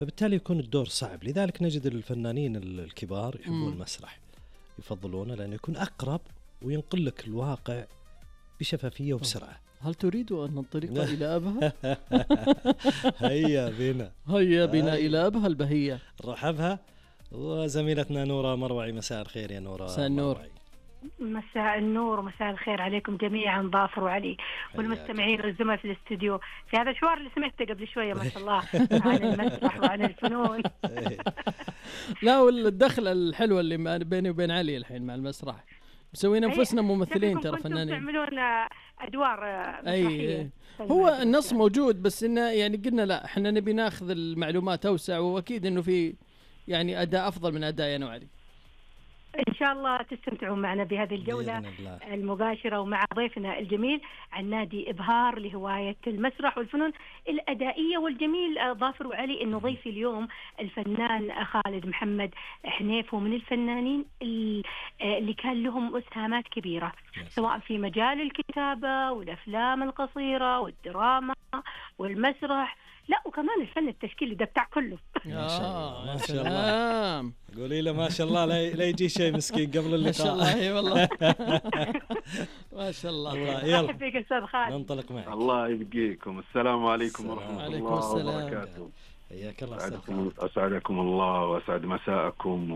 فبالتالي يكون الدور صعب. لذلك نجد الفنانين الكبار يحبون المسرح، يفضلونه لأنه يكون أقرب وينقل لك الواقع بشفافية وبسرعة. هل تريد أن ننطلق إلى أبها؟ هيا بنا إلى أبها البهية. رحبها وزميلتنا نورة مروعي. مساء الخير يا نورة. مساء النور. مساء النور ومساء الخير عليكم جميعا، ظافر وعلي والمستمعين والزملاء في الاستوديو في هذا الحوار اللي سمعته قبل شوية ما شاء الله عن المسرح وعن الفنون. لا، والدخل الحلوة اللي بيني وبين علي الحين مع المسرح، مسوين أنفسنا ممثلين ترى فنانين، تعملون أدوار مسرحية. هو النص موجود، بس إنه يعني قلنا لا، إحنا نبي ناخذ المعلومات أوسع، وأكيد إنه في يعني أداء أفضل من أداء أنا وعلي. إن شاء الله تستمتعوا معنا بهذه الجولة المباشرة ومع ضيفنا الجميل عن نادي إبهار لهواية المسرح والفنون الأدائية. والجميل ظافر وعلي إنه ضيفي اليوم الفنان خالد محمد حنيف، ومن الفنانين اللي كان لهم أسهامات كبيرة سواء في مجال الكتابة والأفلام القصيرة والدراما والمسرح، لا وكمان الفن التشكيلي ده بتاع كله. ما شاء الله. قولي له ما شاء الله لا يجي شيء مسكين قبل اللقاء. ما شاء الله. اي والله. ما شاء الله. يلا فيك استاذ خالد. ننطلق معك. الله يبقيكم. السلام عليكم ورحمة الله وبركاته. حياك الله. أسعدكم الله وأسعد مساءكم،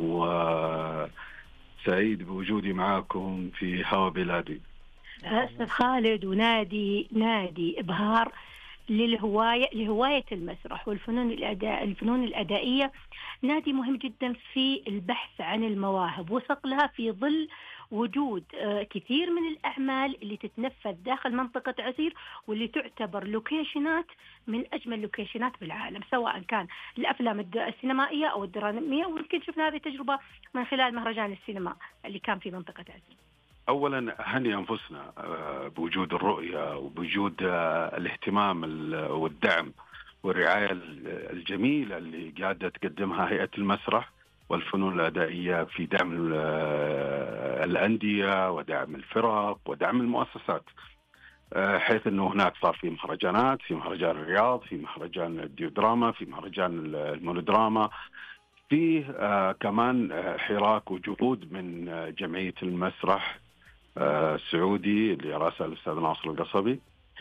وسعيد بوجودي معكم في هوا بلادي. أستاذ خالد، ونادي إبهار لهواية المسرح والفنون الفنون الأدائية نادي مهم جدا في البحث عن المواهب وصقلها في ظل وجود كثير من الأعمال اللي تتنفذ داخل منطقة عسير، واللي تعتبر لوكيشنات من أجمل لوكيشنات بالعالم، سواء كان الأفلام السينمائية أو الدرامية. ويمكن شفنا هذه التجربة من خلال مهرجان السينما اللي كان في منطقة عسير. أولا هني أنفسنا بوجود الرؤية وبوجود الاهتمام والدعم والرعاية الجميلة اللي قاعدة تقدمها هيئة المسرح والفنون الأدائية في دعم الأندية ودعم الفرق ودعم المؤسسات، حيث أنه هناك صار في مهرجانات، في مهرجان الرياض، في مهرجان الديودراما، في مهرجان المونودراما، فيه كمان حراك وجهود من جمعية المسرح السعودي اللي رأسها الأستاذ ناصر القصبي.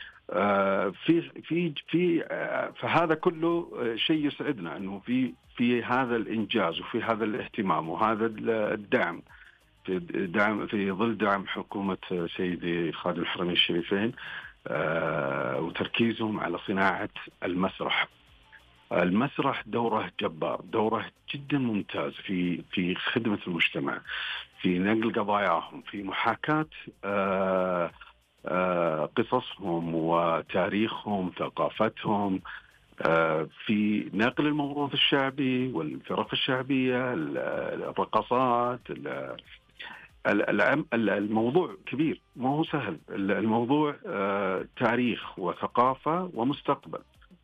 فهذا كله شيء يسعدنا انه في هذا الانجاز وفي هذا الاهتمام وهذا الدعم في ظل دعم حكومة سيدي خادم الحرمين الشريفين وتركيزهم على صناعة المسرح. المسرح دوره جبار، دوره جدا ممتاز في خدمة المجتمع، في نقل قضاياهم، في محاكاة قصصهم وتاريخهم، ثقافتهم، في نقل الموروث الشعبي والفرق الشعبية، الرقصات. الموضوع كبير، ما هو سهل. الموضوع تاريخ وثقافة ومستقبل.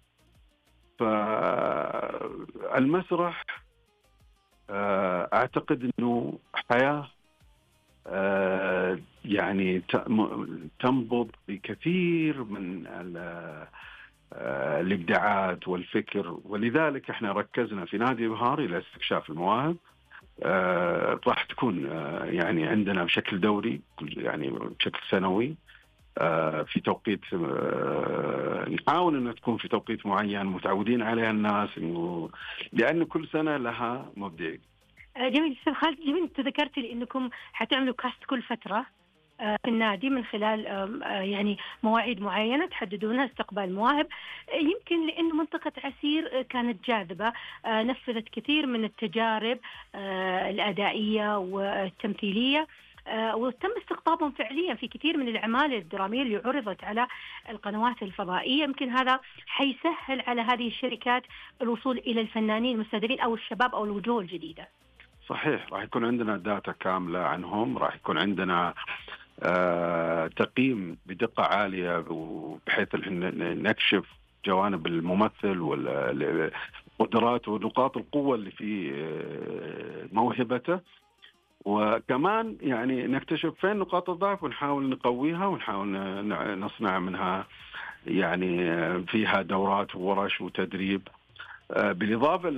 فالمسرح أعتقد أنه حياة يعني تنبض بكثير من الإبداعات والفكر، ولذلك احنا ركزنا في نادي إبهار إلى استكشاف المواهب. راح تكون يعني عندنا بشكل دوري، يعني بشكل سنوي، في توقيت نحاول أن تكون في توقيت معين متعودين عليه الناس، لأن كل سنة لها مبدأ. جميل أستاذ خالد، جميل أنت ذكرت لي أنكم حتعملوا كاست كل فترة في النادي من خلال يعني مواعيد معينة تحددونها استقبال مواهب. يمكن لأن منطقة عسير كانت جاذبة، نفذت كثير من التجارب الأدائية والتمثيلية، وتم استقطابهم فعليا في كثير من الأعمال الدرامية اللي عرضت على القنوات الفضائية. يمكن هذا حيسهل على هذه الشركات الوصول إلى الفنانين المستهدفين أو الشباب أو الوجوه الجديدة. صحيح، راح يكون عندنا داتا كاملة عنهم، راح يكون عندنا تقييم بدقة عالية بحيث نكشف جوانب الممثل والقدرات ونقاط القوة اللي في موهبته، وكمان يعني نكتشف فين نقاط الضعف ونحاول نقويها ونحاول نصنع منها يعني فيها دورات وورش وتدريب. بالإضافة